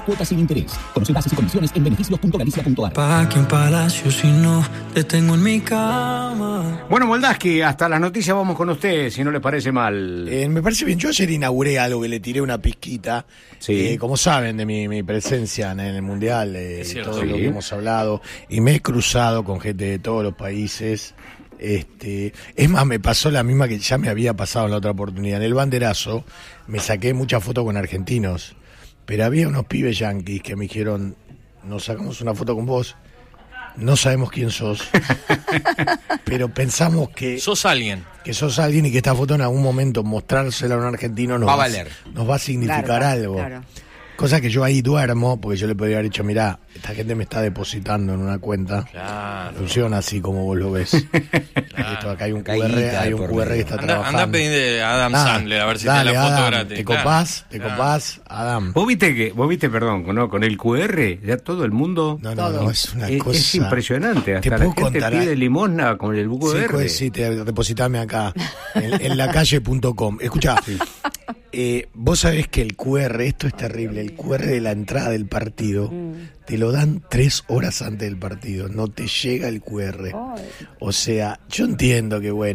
cuotas sin interés. Conoce bases y condiciones en beneficios.galicia.ar. Pa' que un palacio si no te tengo en mi cama. Bueno, Moldaski, hasta las noticias vamos con usted, si no le parece mal. Me parece bien. Yo ayer inauguré algo que le tiré una pizquita. Sí. Como saben de mi presencia en el Mundial, todo lo Sí. que hemos hablado. Y me he cruzado con gente de todos los países. Es más, me pasó la misma que ya me había pasado en la otra oportunidad. En el banderazo me saqué muchas fotos con argentinos, pero había unos pibes yanquis que me dijeron: nos sacamos una foto con vos, no sabemos quién sos, pero pensamos que sos alguien y que esta foto en algún momento mostrársela a un argentino nos va a valer, nos va a significar Claro, algo. claro. Cosa que yo ahí duermo, porque yo le podría haber dicho: mirá, esta gente me está depositando en una cuenta. claro. Funciona así como vos lo ves. Esto, acá hay un QR que está trabajando. Anda a pedirle a Adam Sandler a ver si te da la foto Adam, gratis. ¿Te copás, Adam? Vos viste, perdón, ¿no? Con el QR, ya todo el mundo... No, es una cosa... Es impresionante, Te hasta la puedo gente contar, pide limosna con el QR. Sí, depositame acá, en lacalle.com. Escuchá, vos sabés que el QR, esto es terrible, el QR de la entrada del partido, te lo dan 3 horas antes del partido, no te llega el QR. O sea, yo entiendo que bueno,